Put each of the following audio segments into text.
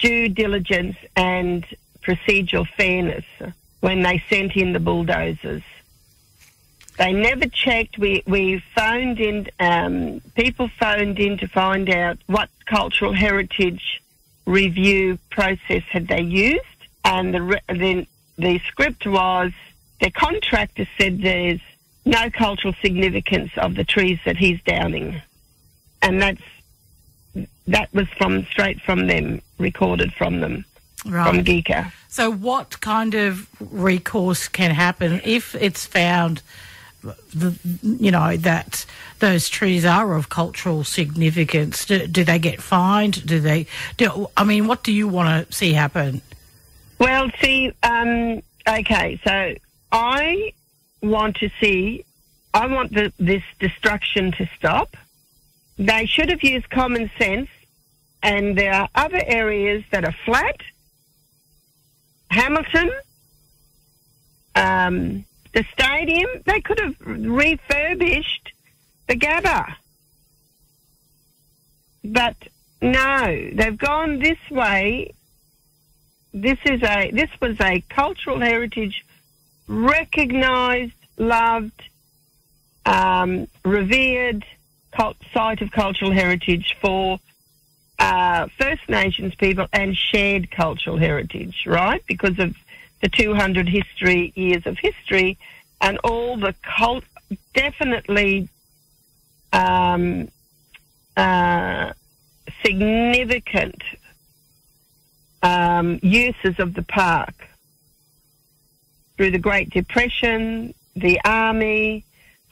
due diligence and procedural fairness when they sent in the bulldozers. They never checked. We phoned in, people phoned in to find out what cultural heritage review process had they used, and the script was, their contractor said there's no cultural significance of the trees that he's downing. And that was straight from them, recorded from them, right, from GECA. So what kind of recourse can happen if it's found, that those trees are of cultural significance? Do they get fined? What do you want to see happen? Well, see, okay, so I want this destruction to stop. They should have used common sense, and there are other areas that are flat. Hamilton, the stadium, they could have refurbished the Gabba. But no, they've gone this way. This was a cultural heritage, recognised, loved, revered site of cultural heritage for First Nations people, and shared cultural heritage, right? Because of the 200 years of history and all the definitely significant uses of the park through the Great Depression, the Army,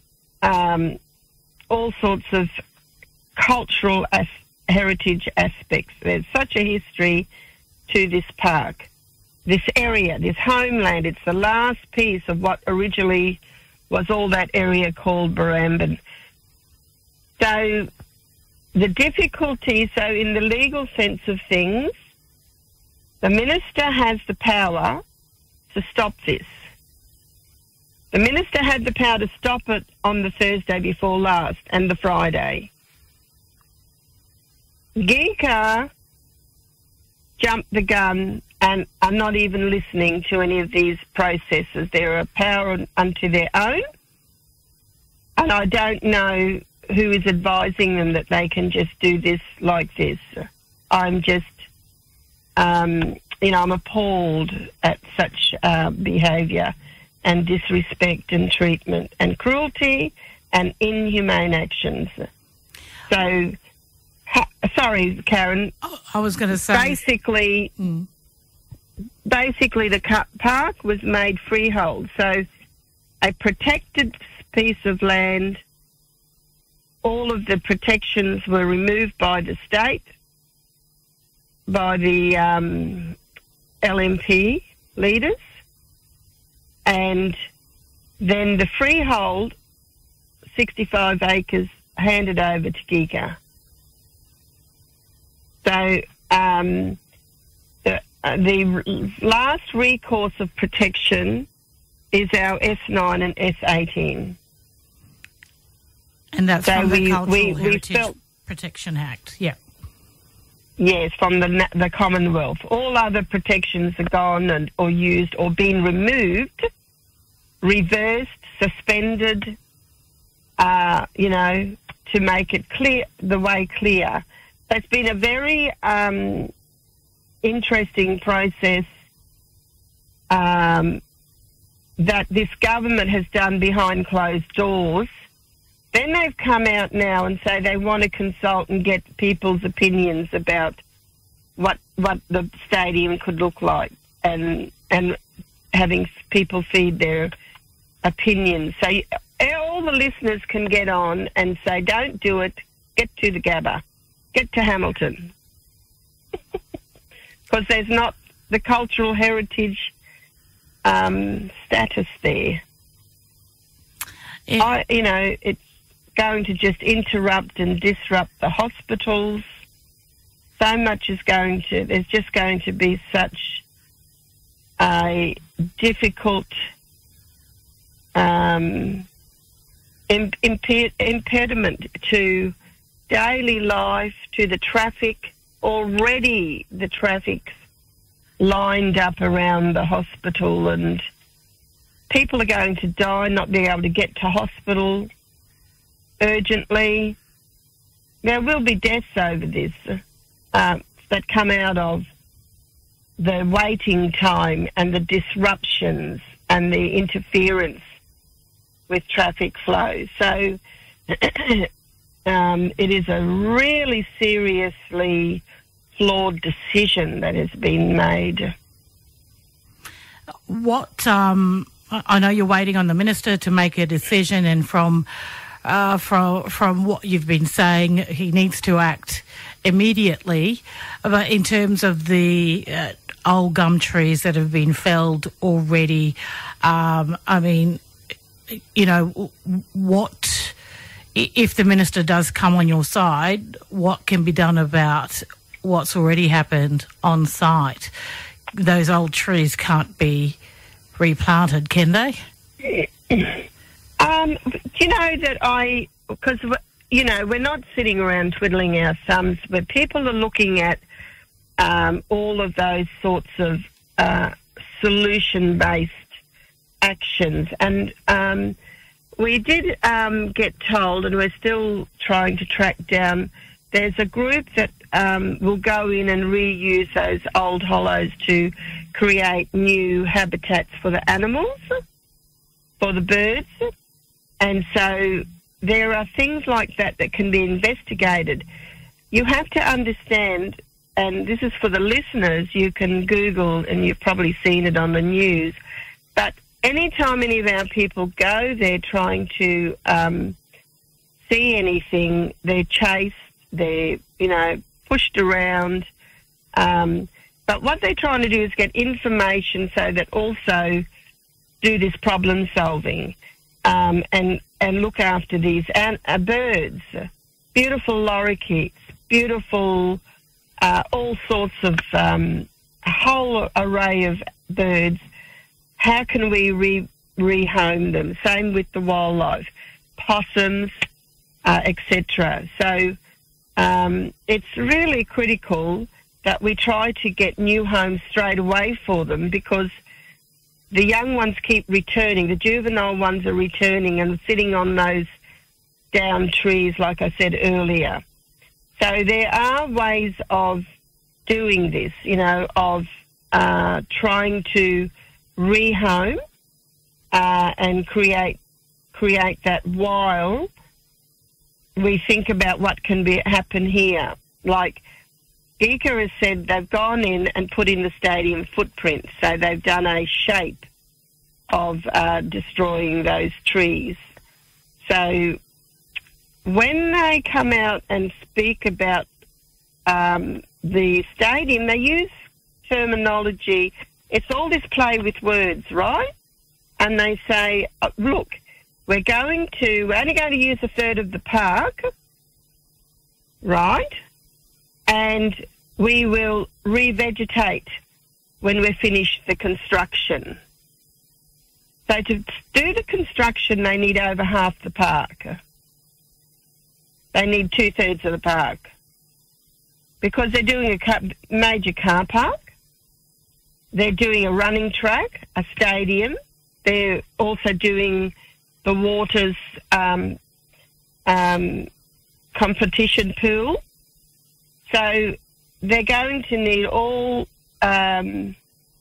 all sorts of cultural heritage aspects. There's such a history to this park, this area, this homeland. It's the last piece of what originally was all that area called Barrambin. So the difficulty, in the legal sense of things, the minister has the power to stop this. The minister had the power to stop it on the Thursday before last and the Friday. GECA jumped the gun and are not even listening to any of these processes. They're a power unto their own, and I don't know who is advising them that they can just do this like this. I'm just, I'm appalled at such behaviour and disrespect and treatment and cruelty and inhumane actions. So, sorry, Karen. I was going to say... Basically, the park was made freehold. So a protected piece of land, all of the protections were removed by the state, by the LNP leaders, and then the freehold, 65 acres, handed over to GECA. So the last recourse of protection is our S9 and S18. And that's from the Cultural Heritage Protection Act, yeah. Yes, from the Commonwealth. All other protections are gone or used or been removed, reversed, suspended, to make it clear, the way clear. So it's been a very interesting process that this government has done behind closed doors. Then they've come out now and say they want to consult and get people's opinions about what the stadium could look like, and having people feed their opinions. So all the listeners can get on and say, don't do it, get to the Gabba, get to Hamilton. Because there's not the cultural heritage status there. It's going to just interrupt and disrupt the hospitals. So much is there's just going to be such a difficult impediment to daily life, to the traffic, already the traffic's lined up around the hospital, and people are going to die, not being able to get to hospital urgently. There will be deaths over this that come out of the waiting time and the disruptions and the interference with traffic flow. So it is a really seriously flawed decision that has been made. What I know you're waiting on the minister to make a decision, and from what you've been saying, he needs to act immediately. But in terms of the old gum trees that have been felled already, I mean, you know, what if the minister does come on your side? What can be done about what's already happened on site? Those old trees can't be replanted, can they? Do you know that because, you know, we're not sitting around twiddling our thumbs, but people are looking at all of those sorts of solution-based actions. And we did get told, and we're still trying to track down, there's a group that will go in and reuse those old hollows to create new habitats for the animals, for the birds. And so there are things like that that can be investigated. You have to understand, and this is for the listeners, you can Google, and you've probably seen it on the news, but anytime any of our people go there trying to see anything, they're chased, they're, you know, pushed around. But what they're trying to do is get information so that also do this problem solving and look after these birds, beautiful lorikeets, beautiful all sorts of a whole array of birds. How can we rehome them? Same with the wildlife, possums, etc. So it's really critical that we try to get new homes straight away for them, because the young ones keep returning. The juvenile ones are returning and sitting on those down trees, like I said earlier. So there are ways of doing this, you know, of trying to rehome and create that while we think about what can happen here. Like Geeka has said, they've gone in and put in the stadium footprint, so they've done a shape of destroying those trees. So when they come out and speak about the stadium, they use terminology. It's all this play with words, right? And they say, look, we're only going to use a third of the park, right? And we will revegetate when we finish the construction. So to do the construction, they need over half the park. They need 2/3 of the park, because they're doing a major car park. They're doing a running track, a stadium. They're also doing the Waters competition pool. So they're going to need all, they're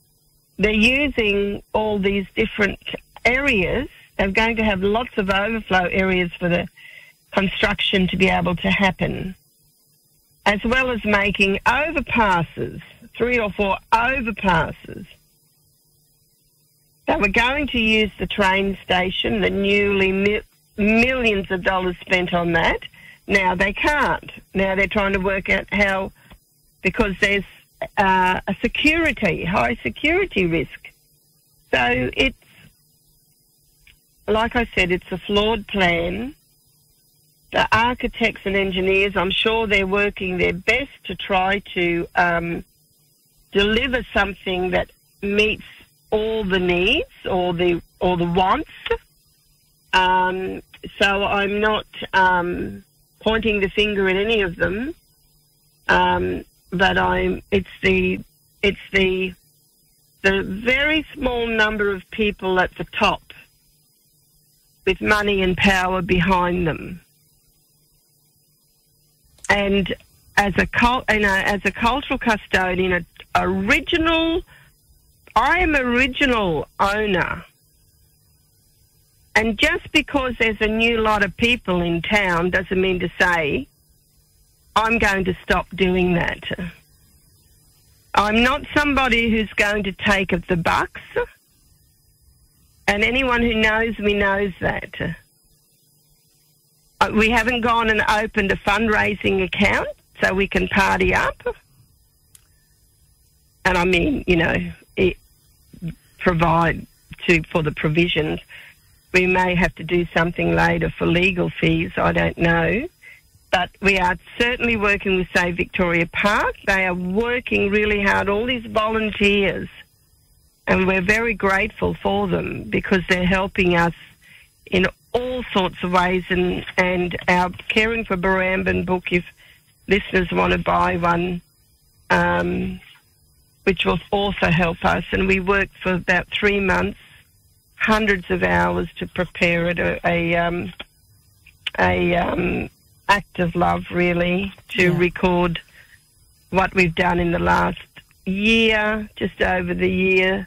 using all these different areas. They're going to have lots of overflow areas for the construction to be able to happen, as well as making overpasses, 3 or 4 overpasses. So we're going to use the train station, the newly millions of dollars spent on that. Now they can't. Now they're trying to work out how, because there's a high security risk. So it's, like I said, it's a flawed plan. The architects and engineers, I'm sure they're working their best to try to deliver something that meets all the needs or the wants. So I'm not pointing the finger at any of them. it's the very small number of people at the top with money and power behind them. And as a cultural custodian, I am original owner. And just because there's a new lot of people in town doesn't mean to say I'm going to stop doing that. I'm not somebody who's going to take of the bucks, and anyone who knows me knows that. We haven't gone and opened a fundraising account so we can party up. And I mean, provide for the provisions. We may have to do something later for legal fees, I don't know. But we are certainly working with Save Victoria Park. They are working really hard, all these volunteers, and we're very grateful for them because they're helping us in all sorts of ways. And our Caring for Barrambin book, if listeners want to buy one, which will also help us. And we worked for about 3 months, hundreds of hours to prepare it, a act of love, really, to record what we've done in the last year, just over the year,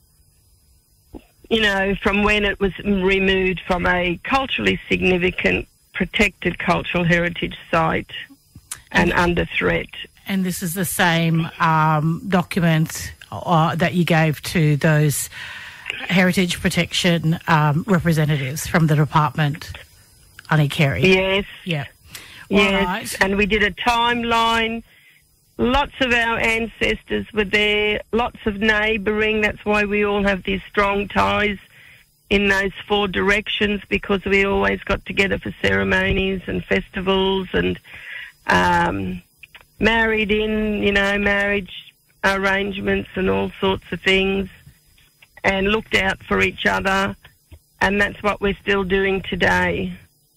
from when it was removed from a culturally significant, protected cultural heritage site and under threat. And this is the same document that you gave to those heritage protection representatives from the department, Annie Carey. Yes. Yeah. Yes, right. And we did a timeline. Lots of our ancestors were there, lots of neighbouring. That's why we all have these strong ties in those 4 directions, because we always got together for ceremonies and festivals and marriage arrangements and all sorts of things, and looked out for each other. And that's what we're still doing today.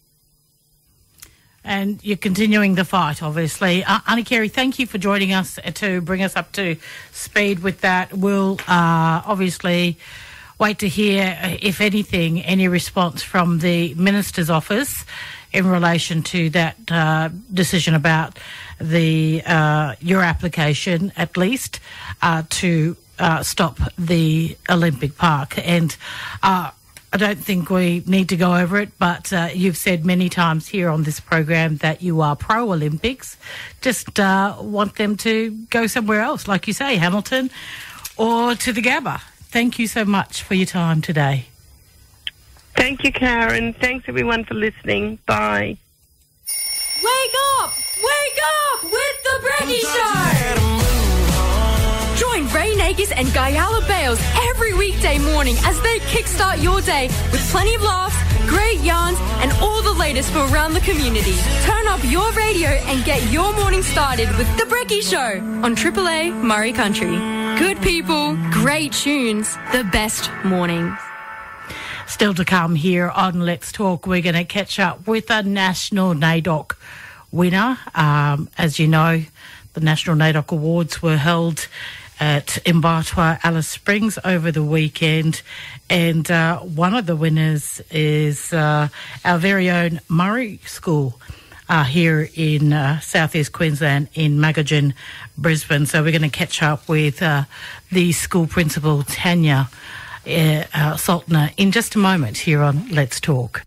And you're continuing the fight, obviously. Annie Carey, thank you for joining us to bring us up to speed with that. We'll obviously wait to hear, if anything, any response from the Minister's office in relation to that decision about your application, at least, to stop the Olympic Park. And I don't think we need to go over it, but you've said many times here on this program that you are pro-Olympics. Just want them to go somewhere else, like you say, Hamilton or to the Gabba. Thank you so much for your time today. Thank you, Karen. Thanks, everyone, for listening. Bye. Wake up! Wake up with the Brekkie Show! Join Ray Nagis and Guyala Bales every weekday morning as they kickstart your day with plenty of laughs, great yarns, and all the latest from around the community. Turn up your radio and get your morning started with The Brekkie Show on Triple A Murray Country. Good people, great tunes, the best mornings. Still to come here on Let's Talk, we're going to catch up with a National NAIDOC winner. As you know, the National NAIDOC Awards were held at Mbatwa Alice Springs over the weekend, and one of the winners is our very own Murray School here in southeast Queensland in Magogin, Brisbane. So we're going to catch up with the school principal, Tanya Saltner, in just a moment here on Let's Talk.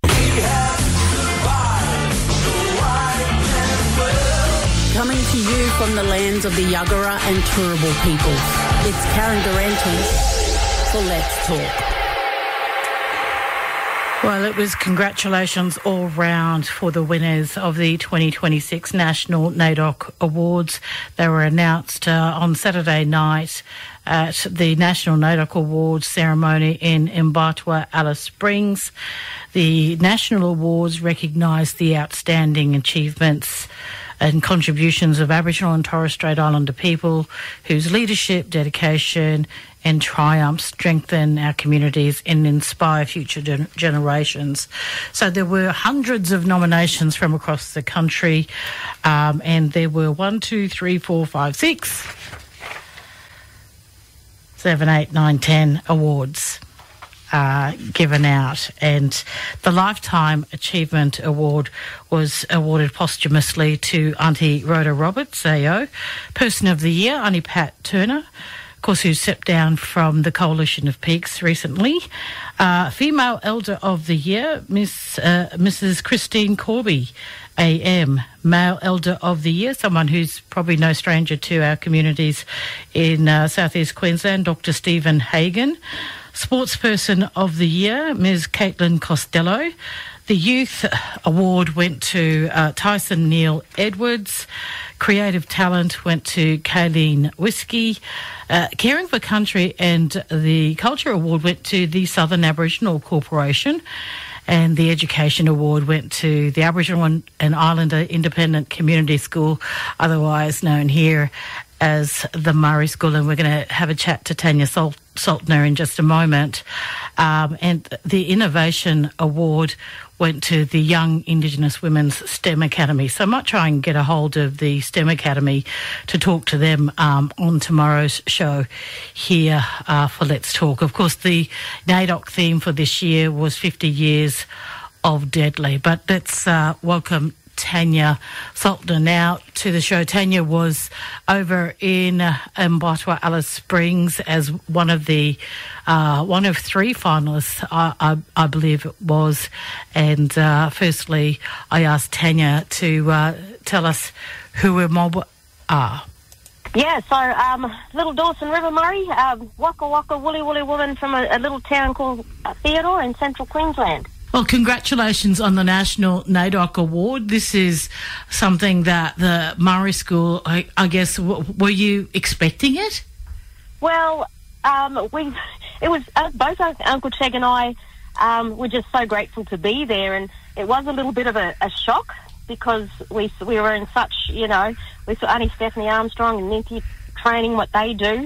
Coming to you from the lands of the Yuggera and Turrbal peoples, it's Karen Durante for Let's Talk. Well, it was congratulations all round for the winners of the 2026 National NAIDOC Awards. They were announced on Saturday night at the National NAIDOC Awards ceremony in Mbatwa Alice Springs. The National Awards recognised the outstanding achievements and contributions of Aboriginal and Torres Strait Islander people whose leadership, dedication and triumph strengthen our communities and inspire future generations. So there were hundreds of nominations from across the country, and there were 1, 2, 3, 4, 5, 6, 7, 8, 9, 10 awards given out, and the Lifetime Achievement Award was awarded posthumously to Auntie Rhoda Roberts, AO. Person of the Year, Auntie Pat Turner, of course, who stepped down from the Coalition of Peaks recently. Female Elder of the Year, Mrs. Christine Corby, AM. Male Elder of the Year, someone who's probably no stranger to our communities in southeast Queensland, Dr. Stephen Hagan. Sportsperson of the Year, Ms. Caitlin Costello. The Youth Award went to Tyson Neil Edwards. Creative Talent went to Kayleen Whiskey. Caring for Country and the Culture Award went to the Southern Aboriginal Corporation. And the Education Award went to the Aboriginal and Islander Independent Community School, otherwise known here as the Murray School. And we're going to have a chat to Tanya Saltner in just a moment. And the Innovation Award went to the Young Indigenous Women's STEM Academy. So I might try and get a hold of the STEM Academy to talk to them on tomorrow's show here for Let's Talk. Of course, the NAIDOC theme for this year was 50 years of Deadly. But let's welcome Tanya Saltner now to the show. Tanya was over in Mbatwa Alice Springs as one of three finalists, I believe it was. And firstly, I asked Tanya to tell us who Mbatwa are. Yeah, so little Dawson River Murray, Waka Waka Woolly Woolly woman from a little town called Theodore in central Queensland. Well, congratulations on the National NAIDOC Award. This is something that the Murray School, I guess, were you expecting it? Well, it was both Uncle Chegg and I were just so grateful to be there, and it was a little bit of a shock because we were in such, we saw Auntie Stephanie Armstrong and Ninty training what they do.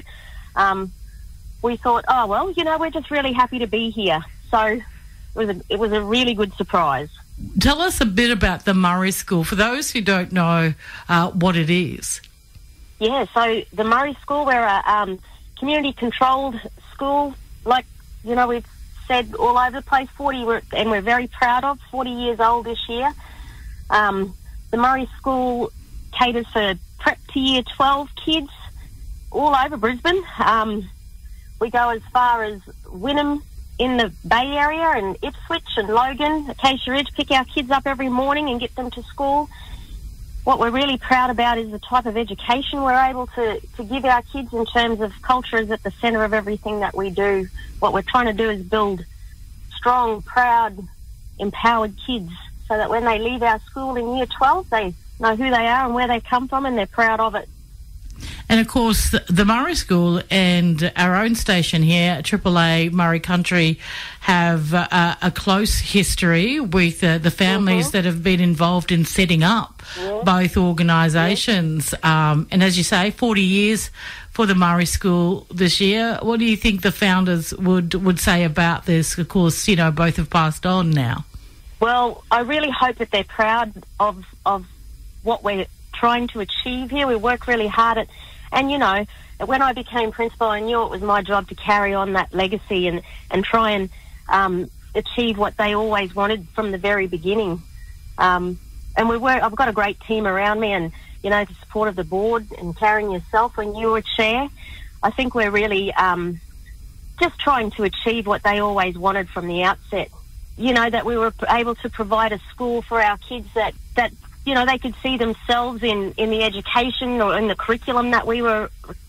We thought, oh, well, we're just really happy to be here. So it was a really good surprise. Tell us a bit about the Murray School, for those who don't know what it is. Yeah, so the Murray School, we're a community-controlled school, like, we've said all over the place, and we're very proud of, 40 years old this year. The Murray School caters for prep to year 12 kids all over Brisbane. We go as far as Wynnum, in the Bay Area, and Ipswich and Logan, Acacia Ridge, pick our kids up every morning and get them to school. What we're really proud about is the type of education we're able to give our kids in terms of culture is at the centre of everything that we do. What we're trying to do is build strong, proud, empowered kids so that when they leave our school in year 12, they know who they are and where they come from, and they're proud of it. And, of course, the Murray School and our own station here, AAA Murray Country, have a close history with the families that have been involved in setting up both organisations. And as you say, 40 years for the Murray School this year. What do you think the founders would say about this? Of course, both have passed on now. Well, I really hope that they're proud of what we're trying to achieve here. We work really hard at, and when I became principal, I knew it was my job to carry on that legacy and try and achieve what they always wanted from the very beginning. And I've got a great team around me, and the support of the board and carrying yourself when you were chair. I think we're really just trying to achieve what they always wanted from the outset. That we were able to provide a school for our kids that they could see themselves in the education or in the curriculum that we were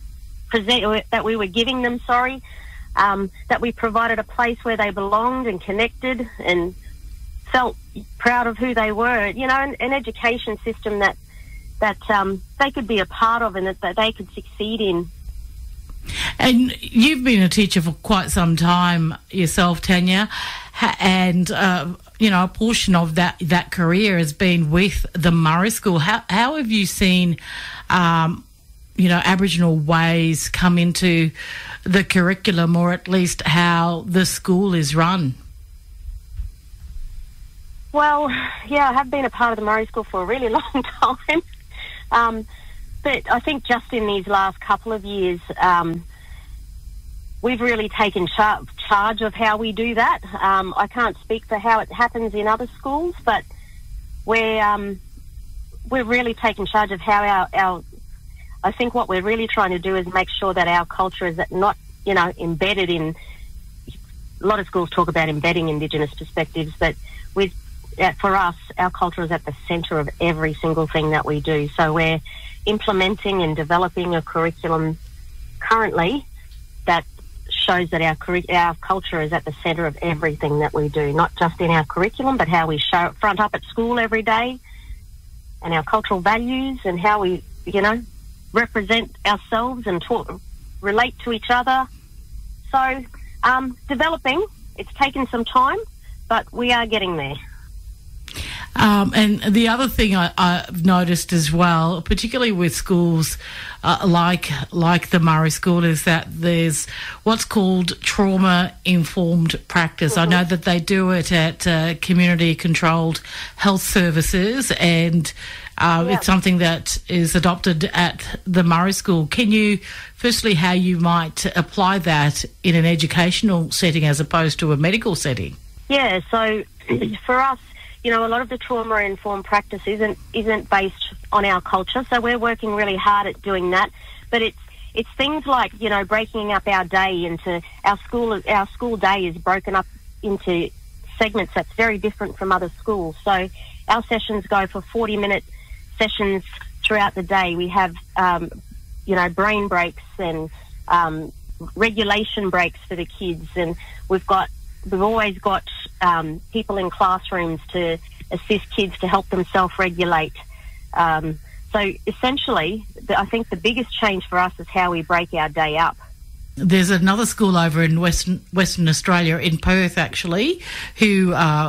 giving them. That we provided a place where they belonged and connected and felt proud of who they were. An education system that they could be a part of and that they could succeed in. And you've been a teacher for quite some time yourself, Tanya. and a portion of that career has been with the Murray School. How have you seen, Aboriginal ways come into the curriculum, or at least how the school is run? Well, yeah, I have been a part of the Murray School for a really long time. But I think just in these last couple of years, we've really taken charge of how we do that. I can't speak for how it happens in other schools, but we're really taken charge of how our I think what we're really trying to do is make sure that our culture is not, embedded in. A lot of schools talk about embedding Indigenous perspectives, but for us, our culture is at the centre of every single thing that we do. So we're implementing and developing a curriculum currently that shows that our culture is at the centre of everything that we do, not just in our curriculum, but how we front up at school every day, and our cultural values, and how we, represent ourselves and relate to each other. So developing, it's taken some time, but we are getting there. And the other thing I've noticed as well, particularly with schools like the Murray School, is that there's what's called trauma-informed practice. I know that they do it at community-controlled health services, and it's something that is adopted at the Murray School. Can you, firstly, how you might apply that in an educational setting as opposed to a medical setting? Yeah, so for us, a lot of the trauma-informed practice isn't based on our culture, so we're working really hard at doing that. But it's things like, breaking up our day into our school day is broken up into segments that's very different from other schools. So our sessions go for 40-minute sessions throughout the day. We have, brain breaks and regulation breaks for the kids, and we've always got people in classrooms to assist kids to help them self-regulate. So essentially, I think the biggest change for us is how we break our day up. There's another school over in Western Australia, in Perth actually, who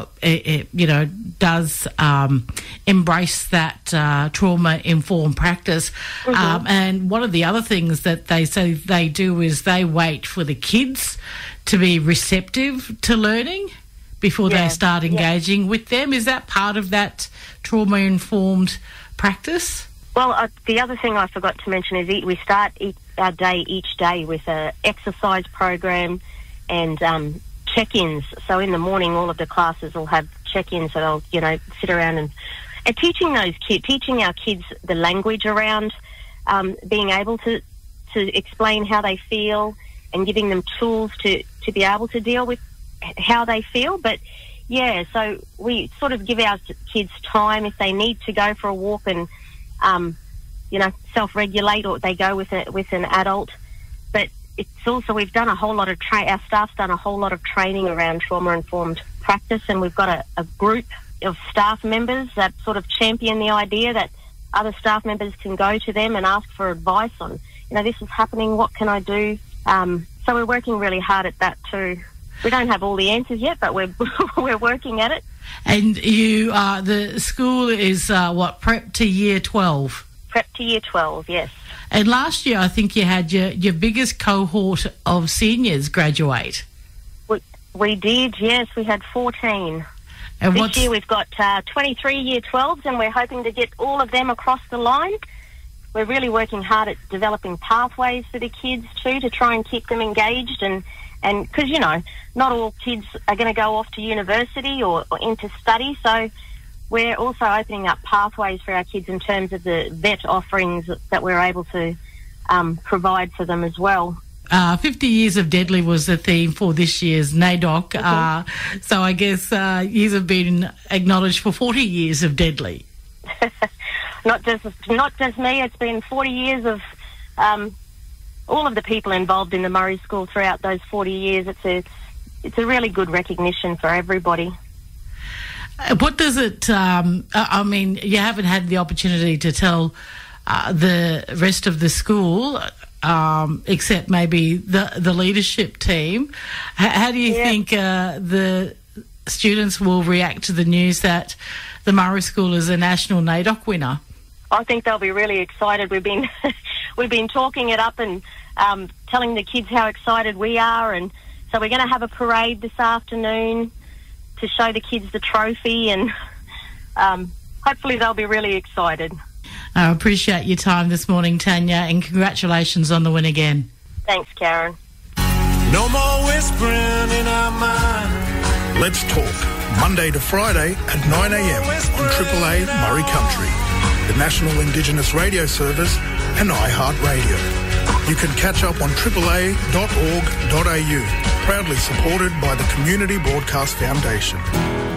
does embrace that trauma-informed practice. And one of the other things that they say they do is they wait for the kids to be receptive to learning before they start engaging with them. Is that part of that trauma-informed practice? Well, the other thing I forgot to mention is we start our day each day with an exercise program and check-ins. So in the morning, all of the classes will have check-ins that I'll, sit around and teaching our kids the language around being able to explain how they feel, and giving them tools to be able to deal with how they feel. But so we sort of give our kids time if they need to go for a walk and self-regulate, or they go with an adult. But it's also, we've done a whole lot of our staff's done a whole lot of training around trauma-informed practice, and we've got a group of staff members that sort of champion the idea that other staff members can go to them and ask for advice on, this is happening, what can I do? So we're working really hard at that too. We don't have all the answers yet, but we're working at it. And you, the school is prep to year 12? Prep to year 12, yes. And last year, I think you had your biggest cohort of seniors graduate. We did, yes. We had 14. And this year we've got 23 year 12s, and we're hoping to get all of them across the line. We're really working hard at developing pathways for the kids too, to try and keep them engaged, and because, not all kids are going to go off to university or into study, so we're also opening up pathways for our kids in terms of the vet offerings that we're able to provide for them as well. 50 years of Deadly was the theme for this year's NAIDOC, so I guess you have been acknowledged for 40 years of Deadly. Not just me. It's been 40 years of all of the people involved in the Murray School throughout those 40 years. It's a really good recognition for everybody. What does it? I mean, you haven't had the opportunity to tell the rest of the school, except maybe the leadership team. How do you think students will react to the news that the Murray School is a national NAIDOC winner? I think they'll be really excited. We've been talking it up and telling the kids how excited we are, and so we're going to have a parade this afternoon to show the kids the trophy, and hopefully they'll be really excited. I appreciate your time this morning, Tanya, and congratulations on the win again. Thanks, Karen. No more whispering in our mind. Let's Talk, Monday to Friday at 9 a.m. on Triple A Murray Country, the National Indigenous Radio Service and iHeartRadio. You can catch up on AAA.org.au, proudly supported by the Community Broadcast Foundation.